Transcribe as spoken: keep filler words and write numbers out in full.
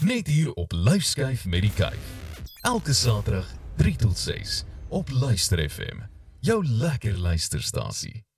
Net hier op Lyfskyf met die Kyf. Elke Saterdag drie tot ses op Luister F M. Jou lekker luisterstasie.